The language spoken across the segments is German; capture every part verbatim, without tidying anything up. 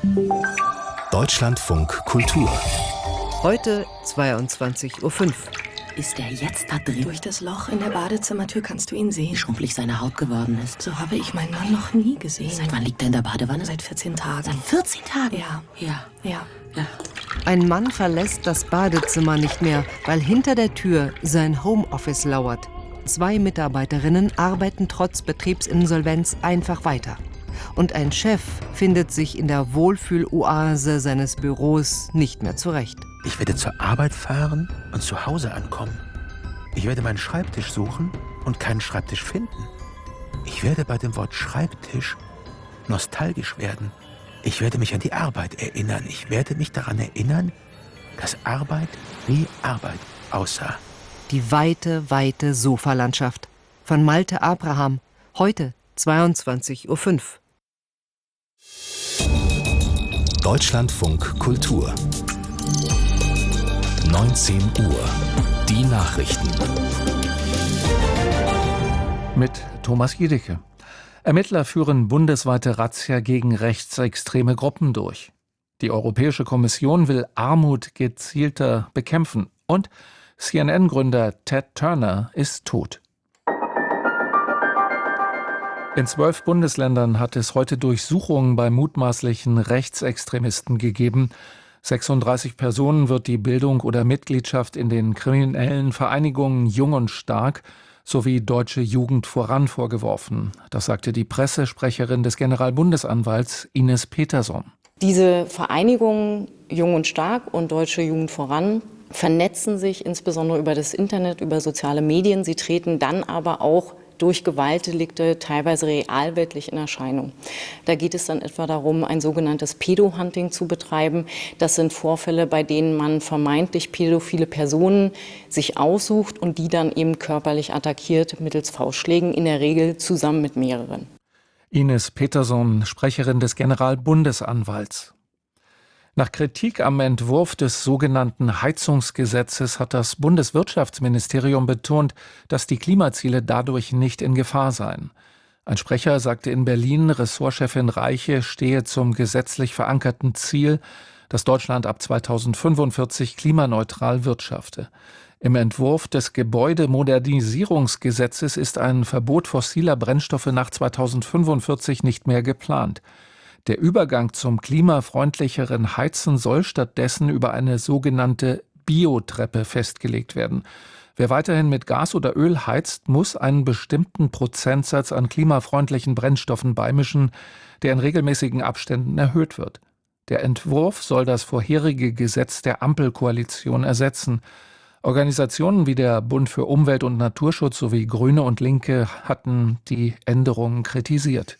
Deutschlandfunk Kultur. Heute zweiundzwanzig Uhr fünf. Ist er jetzt da drin? Durch das Loch in der Badezimmertür kannst du ihn sehen. Wie schrumpelig seine Haut geworden ist. So habe ich meinen Mann noch nie gesehen. Seit wann liegt er in der Badewanne? Seit vierzehn Tagen. Seit vierzehn Tagen? Ja. Ja. Ja. Ja. Ein Mann verlässt das Badezimmer nicht mehr, weil hinter der Tür sein Homeoffice lauert. Zwei Mitarbeiterinnen arbeiten trotz Betriebsinsolvenz einfach weiter. Und ein Chef findet sich in der Wohlfühloase seines Büros nicht mehr zurecht. Ich werde zur Arbeit fahren und zu Hause ankommen. Ich werde meinen Schreibtisch suchen und keinen Schreibtisch finden. Ich werde bei dem Wort Schreibtisch nostalgisch werden. Ich werde mich an die Arbeit erinnern. Ich werde mich daran erinnern, dass Arbeit wie Arbeit aussah. Die weite, weite Sofalandschaft. Von Malte Abraham. Heute zweiundzwanzig Uhr fünf. Deutschlandfunk Kultur. neunzehn Uhr. Die Nachrichten. Mit Thomas Jedicke. Ermittler führen bundesweite Razzia gegen rechtsextreme Gruppen durch. Die Europäische Kommission will Armut gezielter bekämpfen. Und C N N-Gründer Ted Turner ist tot. In zwölf Bundesländern hat es heute Durchsuchungen bei mutmaßlichen Rechtsextremisten gegeben. sechsunddreißig Personen wird die Bildung oder Mitgliedschaft in den kriminellen Vereinigungen Jung und Stark sowie Deutsche Jugend voran vorgeworfen. Das sagte die Pressesprecherin des Generalbundesanwalts Ines Peterson. Diese Vereinigungen Jung und Stark und Deutsche Jugend voran vernetzen sich insbesondere über das Internet, über soziale Medien. Sie treten dann aber auch durch Gewaltdelikte teilweise realweltlich in Erscheinung. Da geht es dann etwa darum, ein sogenanntes Pedo-Hunting zu betreiben. Das sind Vorfälle, bei denen man vermeintlich pädophile Personen sich aussucht und die dann eben körperlich attackiert mittels Faustschlägen, in der Regel zusammen mit mehreren. Ines Peterson, Sprecherin des Generalbundesanwalts. Nach Kritik am Entwurf des sogenannten Heizungsgesetzes hat das Bundeswirtschaftsministerium betont, dass die Klimaziele dadurch nicht in Gefahr seien. Ein Sprecher sagte in Berlin, Ressortchefin Reiche stehe zum gesetzlich verankerten Ziel, dass Deutschland ab zweitausendfünfundvierzig klimaneutral wirtschafte. Im Entwurf des Gebäudemodernisierungsgesetzes ist ein Verbot fossiler Brennstoffe nach zweitausendfünfundvierzig nicht mehr geplant. Der Übergang zum klimafreundlicheren Heizen soll stattdessen über eine sogenannte Biotreppe festgelegt werden. Wer weiterhin mit Gas oder Öl heizt, muss einen bestimmten Prozentsatz an klimafreundlichen Brennstoffen beimischen, der in regelmäßigen Abständen erhöht wird. Der Entwurf soll das vorherige Gesetz der Ampelkoalition ersetzen. Organisationen wie der Bund für Umwelt und Naturschutz sowie Grüne und Linke hatten die Änderungen kritisiert.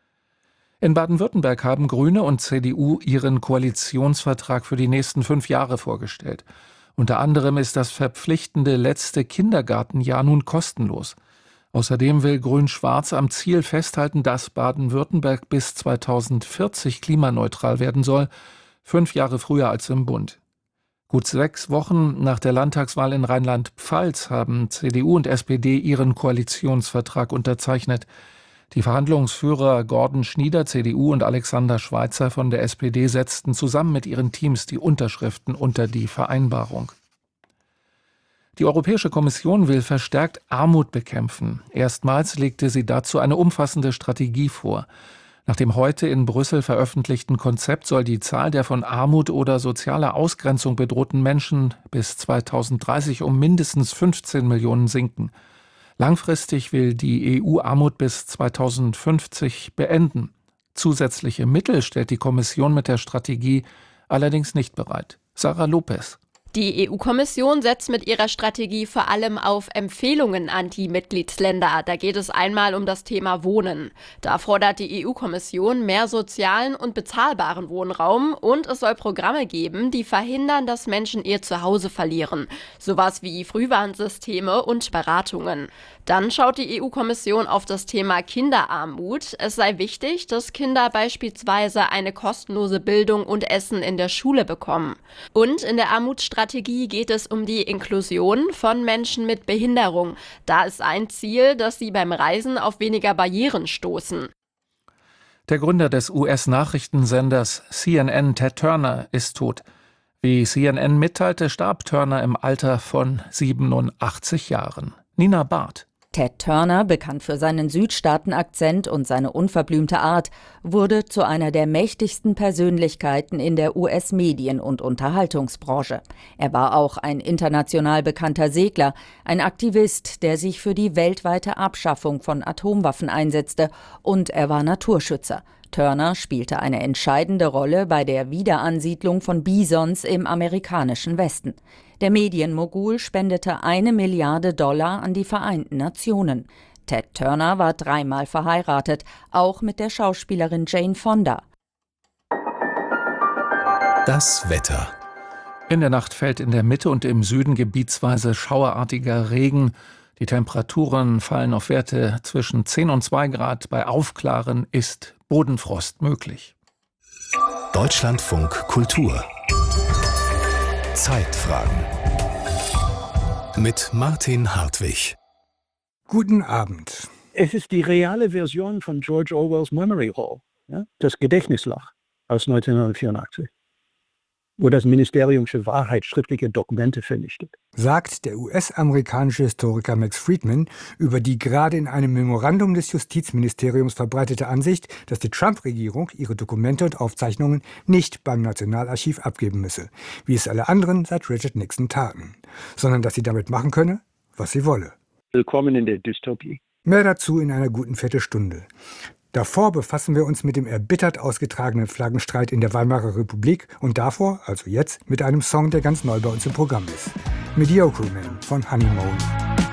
In Baden-Württemberg haben Grüne und C D U ihren Koalitionsvertrag für die nächsten fünf Jahre vorgestellt. Unter anderem ist das verpflichtende letzte Kindergartenjahr nun kostenlos. Außerdem will Grün-Schwarz am Ziel festhalten, dass Baden-Württemberg bis zweitausendvierzig klimaneutral werden soll, fünf Jahre früher als im Bund. Gut sechs Wochen nach der Landtagswahl in Rheinland-Pfalz haben C D U und S P D ihren Koalitionsvertrag unterzeichnet. Die Verhandlungsführer Gordon Schnieder, C D U, und Alexander Schweitzer von der S P D setzten zusammen mit ihren Teams die Unterschriften unter die Vereinbarung. Die Europäische Kommission will verstärkt Armut bekämpfen. Erstmals legte sie dazu eine umfassende Strategie vor. Nach dem heute in Brüssel veröffentlichten Konzept soll die Zahl der von Armut oder sozialer Ausgrenzung bedrohten Menschen bis zweitausenddreißig um mindestens fünfzehn Millionen sinken. Langfristig will die E U Armut bis zweitausendfünfzig beenden. Zusätzliche Mittel stellt die Kommission mit der Strategie allerdings nicht bereit. Sarah Lopez. Die E U-Kommission setzt mit ihrer Strategie vor allem auf Empfehlungen an die Mitgliedsländer. Da geht es einmal um das Thema Wohnen. Da fordert die E U-Kommission mehr sozialen und bezahlbaren Wohnraum und es soll Programme geben, die verhindern, dass Menschen ihr Zuhause verlieren. Sowas wie Frühwarnsysteme und Beratungen. Dann schaut die E U-Kommission auf das Thema Kinderarmut. Es sei wichtig, dass Kinder beispielsweise eine kostenlose Bildung und Essen in der Schule bekommen. Und in der Armutsstrategie geht es um die Inklusion von Menschen mit Behinderung. Da ist ein Ziel, dass sie beim Reisen auf weniger Barrieren stoßen. Der Gründer des U S-Nachrichtensenders C N N, Ted Turner, ist tot. Wie C N N mitteilte, starb Turner im Alter von siebenundachtzig Jahren. Nina Barth. Ted Turner, bekannt für seinen Südstaaten-Akzent und seine unverblümte Art, wurde zu einer der mächtigsten Persönlichkeiten in der U S-Medien- und Unterhaltungsbranche. Er war auch ein international bekannter Segler, ein Aktivist, der sich für die weltweite Abschaffung von Atomwaffen einsetzte, und er war Naturschützer. Turner spielte eine entscheidende Rolle bei der Wiederansiedlung von Bisons im amerikanischen Westen. Der Medienmogul spendete eine Milliarde Dollar an die Vereinten Nationen. Ted Turner war dreimal verheiratet, auch mit der Schauspielerin Jane Fonda. Das Wetter. In der Nacht fällt in der Mitte und im Süden gebietsweise schauerartiger Regen. Die Temperaturen fallen auf Werte zwischen zehn und zwei Grad. Bei Aufklaren ist Bodenfrost möglich. Deutschlandfunk Kultur. Zeitfragen. Mit Martin Hartwig. Guten Abend. Es ist die reale Version von George Orwells Memory Hole, ja? Das Gedächtnisloch aus neunzehnhundertvierundachtzig, wo das Ministerium für Wahrheit schriftliche Dokumente vernichtet. Sagt der U S-amerikanische Historiker Max Friedman über die gerade in einem Memorandum des Justizministeriums verbreitete Ansicht, dass die Trump-Regierung ihre Dokumente und Aufzeichnungen nicht beim Nationalarchiv abgeben müsse, wie es alle anderen seit Richard Nixon taten, sondern dass sie damit machen könne, was sie wolle. Willkommen in der Dystopie. Mehr dazu in einer guten Viertelstunde. Davor befassen wir uns mit dem erbittert ausgetragenen Flaggenstreit in der Weimarer Republik und davor, also jetzt, mit einem Song, der ganz neu bei uns im Programm ist. Mediocre Man von Honeymoon.